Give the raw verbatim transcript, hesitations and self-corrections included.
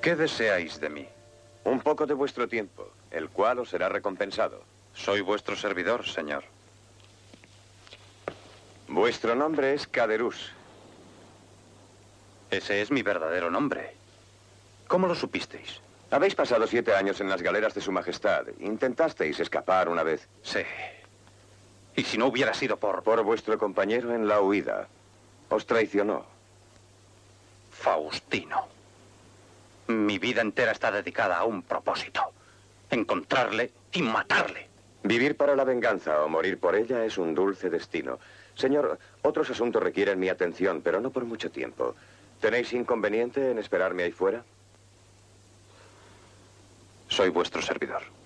¿Qué deseáis de mí? Un poco de vuestro tiempo, el cual os será recompensado. Soy vuestro servidor, señor. Vuestro nombre es Caderus. Ese es mi verdadero nombre. ¿Cómo lo supisteis? Habéis pasado siete años en las galeras de su majestad. Intentasteis escapar una vez. Sí. ¿Y si no hubiera sido por...? Por vuestro compañero en la huida. Os traicionó. Faustino. Mi vida entera está dedicada a un propósito. Encontrarle y matarle. Vivir para la venganza o morir por ella es un dulce destino. Señor, otros asuntos requieren mi atención, pero no por mucho tiempo. ¿Tenéis inconveniente en esperarme ahí fuera? Soy vuestro servidor.